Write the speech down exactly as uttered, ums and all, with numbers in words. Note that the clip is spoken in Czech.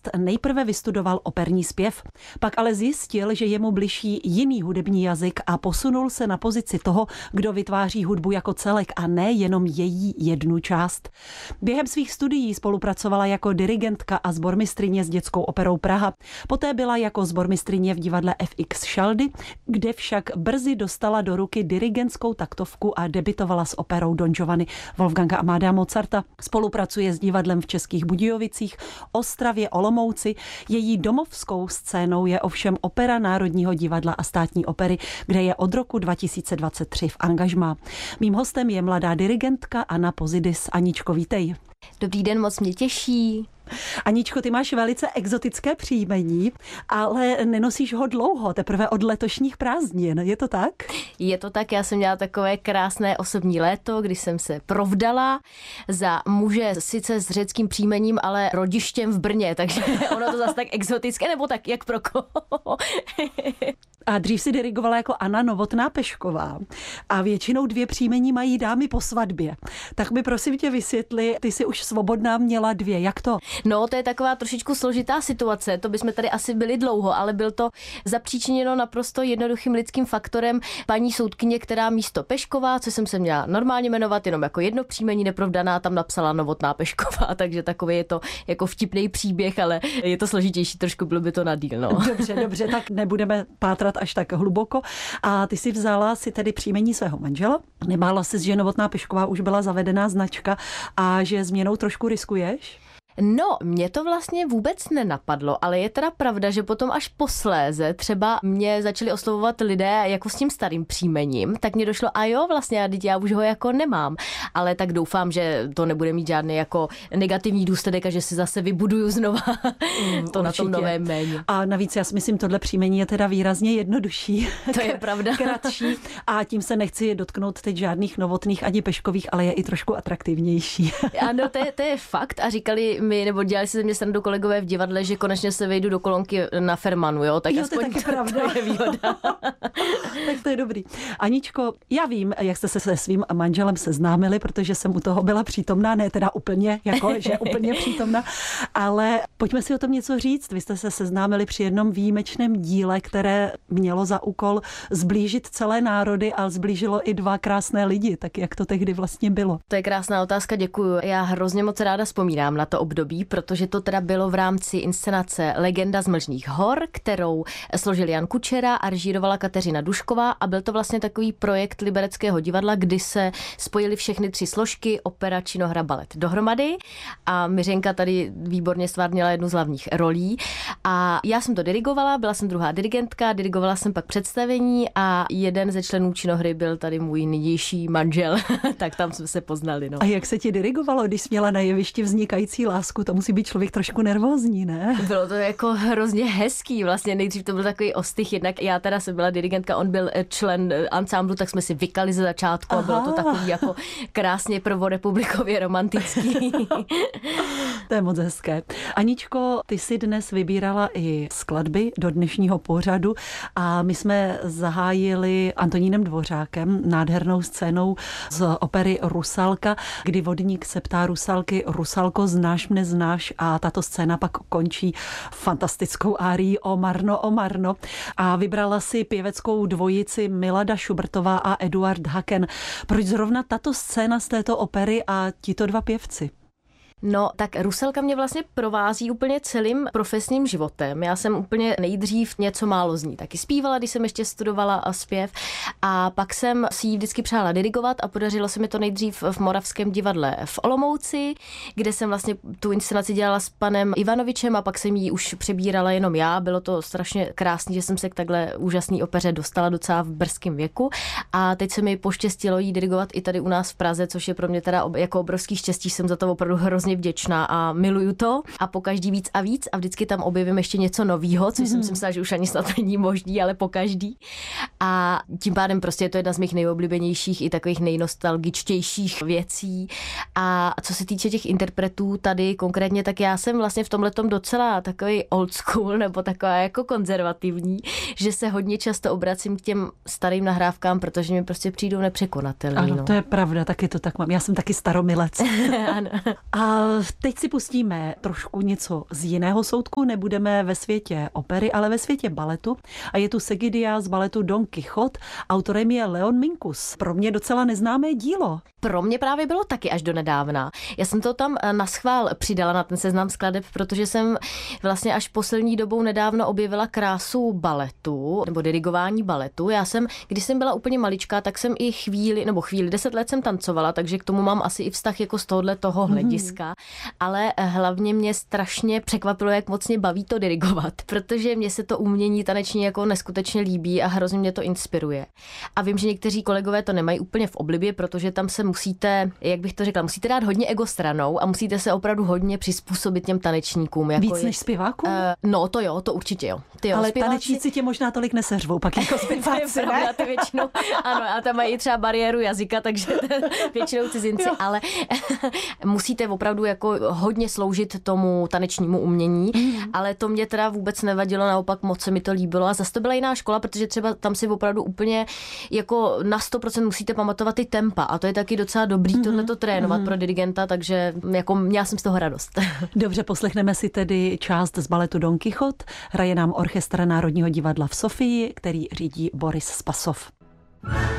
mládežnickost nejprve vystudoval operní zpěv. Pak ale zjistil, že je mu bližší jiný hudební jazyk a posunul se na pozici toho, kdo vytváří hudbu jako celek a ne jenom její jednu část. Během svých studií spolupracovala jako dirigentka a sbormistryně s Dětskou operou Praha. Poté byla jako sbormistryně v divadle F X Šaldy, kde však brzy dostala do ruky dirigentskou taktovku a debitovala s operou Don Giovanni Wolfganga Amadea Mozarta. Spolupracuje s divadlem v Českých Budějovicích, Ostravě, Olomouci. Její domovskou scénou je ovšem Opera Národního divadla a Státní opery, kde je od roku dva tisíce dvacet tři v angažmá. Mým hostem je mladá dirigentka Anna Pozidis. Aničko, vítej. Dobrý den, moc mě těší. Aničko, ty máš velice exotické příjmení, ale nenosíš ho dlouho, teprve od letošních prázdnin. Je to tak? Je to tak, já jsem měla takové krásné osobní léto, kdy jsem se provdala za muže sice s řeckým příjmením, ale rodištěm v Brně, takže ono to zase tak exotické, nebo tak, jak pro koho. A dřív si dirigovala jako Anna Novotná Pešková a většinou dvě příjmení mají dámy po svatbě. Tak mi prosím tě vysvětli, ty jsi už svobodná měla dvě, jak to? No, to je taková trošičku složitá situace, to bychom tady asi byli dlouho, ale byl to zapříčiněno naprosto jednoduchým lidským faktorem paní soudkyně, která místo Pešková, co jsem se měla normálně jmenovat jenom jako jedno příjmení neprovdaná, tam napsala Novotná Pešková, takže takový je to jako vtipný příběh, ale je to složitější, trošku bylo by to na díl, no. Dobře, dobře, tak nebudeme pátrat až tak hluboko. A ty si vzala si tedy příjmení svého manžela. Nebála se, že Novotná Pešková už byla zavedená značka a že změnou trošku riskuješ? No, mě to vlastně vůbec nenapadlo, ale je teda pravda, že potom až posléze třeba mě začali oslovovat lidé jako s tím starým příjmením, tak mě došlo, a jo, vlastně, a teď já už ho jako nemám, ale tak doufám, že to nebude mít žádný jako negativní důsledek a že si zase vybuduju znova mm, to určitě. Na tom novém jméně. A navíc já si myslím, tohle příjmení je teda výrazně jednodušší. To je pravda. Kratší a tím se nechci dotknout teď žádných Novotných ani Peškových, ale je i trošku atraktivnější. Ano, to je, to je fakt a říkali mi, nebo dělali si ze mě srandu kolegové v divadle, že konečně se vejdu do kolonky na Fermanu, jo? Tak jo, aspoň to je taky to, pravda. To je výhoda. Tak to je dobrý. Aničko, já vím, jak jste se se svým manželem seznámili, protože jsem u toho byla přítomná, ne teda úplně, jako že úplně přítomná, ale pojďme si o tom něco říct. Vy jste se seznámili při jednom výjimečném díle, které mělo za úkol zblížit celé národy a zblížilo i dva krásné lidi. Tak jak to tehdy vlastně bylo? To je krásná otázka, děkuju. Já hrozně moc ráda vzpomínám na to období, protože to teda bylo v rámci inscenace Legenda z Mlžných hor, kterou složil Jan Kučera a režírovala Kateřina Dušková a byl to vlastně takový projekt Libereckého divadla, kdy se spojily všechny tři složky, opera, činohra, balet dohromady a Miřenka tady výborně stvárnila jednu z hlavních rolí a já jsem to dirigovala, byla jsem druhá dirigentka, dirigovala jsem pak představení a jeden ze členů činohry byl tady můj nynější manžel, tak tam jsme se poznali. No. A jak se ti dirigovalo, když jsi měla na jevišti vznikající lásku? To musí být člověk trošku nervózní, ne? Bylo to jako hrozně hezký, vlastně nejdřív to byl takový ostych, jednak já teda jsem byla dirigentka, on byl člen ansámblu, tak jsme si vykali ze začátku a bylo to takový jako krásně prvorepublikově romantický. To je moc hezké. Aničko, ty si dnes vybírala i skladby do dnešního pořadu a my jsme zahájili Antonínem Dvořákem, nádhernou scénou z opery Rusalka, kdy vodník se ptá Rusalky: Rusalko, znáš mne, znáš? A tato scéna pak končí fantastickou árií O marno, o marno. A vybrala si pěveckou dvojici Milada Šubertová a Eduard Haken. Proč zrovna tato scéna z této opery a tito dva pěvci? No, tak Rusalka mě vlastně provází úplně celým profesním životem. Já jsem úplně nejdřív něco málo z ní taky zpívala, když jsem ještě studovala zpěv a pak jsem si ji vždycky přála dirigovat a podařilo se mi to nejdřív v Moravském divadle v Olomouci, kde jsem vlastně tu inscenaci dělala s panem Ivanovičem a pak jsem ji už přebírala jenom já. Bylo to strašně krásné, že jsem se k takhle úžasné opeře dostala docela v brzkém věku a teď se mi poštěstilo jí dirigovat i tady u nás v Praze, což je pro mě teda jako obrovský štěstí, jsem za to opravdu hrozně vděčná a miluju to a po každý víc a víc a vždycky tam objevím ještě něco novýho, což mm. jsem si myslela, že už ani snad není možný, ale po každý. A tím pádem prostě je to jedna z mých nejoblíbenějších i takových nejnostalgičtějších věcí. A co se týče těch interpretů tady konkrétně, tak já jsem vlastně v tomhletom docela takový old school nebo taková jako konzervativní, že se hodně často obracím k těm starým nahrávkám, protože mi prostě přijdou nepřekonatelný. Ano, no. to je pravda, taky to tak mám. Já jsem taky staromilec. Ano. A A teď si pustíme trošku něco z jiného soudku. Nebudeme ve světě opery, ale ve světě baletu. A je tu Segidia z baletu Don Quixote. Autorem je Leon Minkus. Pro mě docela neznámé dílo. Pro mě právě bylo taky až do nedávna. Já jsem to tam naschvál přidala na ten seznam skladeb, protože jsem vlastně až poslední dobou nedávno objevila krásu baletu, nebo dirigování baletu. Já jsem, když jsem byla úplně maličká, tak jsem i chvíli, nebo chvíli, deset let jsem tancovala, takže k tomu mám asi i vztah jako z tohohle toho hlediska. Mm. Ale hlavně mě strašně překvapilo, jak moc mě baví to dirigovat, protože mě se to umění taneční jako neskutečně líbí a hrozně mě to inspiruje. A vím, že někteří kolegové to nemají úplně v oblibě, protože tam se musíte, jak bych to řekla, musíte dát hodně ego stranou a musíte se opravdu hodně přizpůsobit těm tanečníkům. Jako Víc je, než zpěvákům? Uh, no to jo, to určitě jo. Ty jo ale zpěváci... tanečníci tě možná tolik neseřvou, pak jako zpěváci, ne? Ty většinou, ano, a tam mají třeba bariéru jazyka, takže většinou cizinci, jo. Ale musíte opravdu jako hodně sloužit tomu tanečnímu umění, mm. ale to mě teda vůbec nevadilo, naopak moc se mi to líbilo a zase to byla jiná škola, protože třeba tam si opravdu úplně jako na sto procent musíte pamatovat ty tempa a to je taky docela dobrý mm. tohleto trénovat mm. pro dirigenta, takže jako měla jsem z toho radost. Dobře, poslechneme si tedy část z baletu Don Quixote. Hraje nám orchestr Národního divadla v Sofii, který řídí Boris Spasov.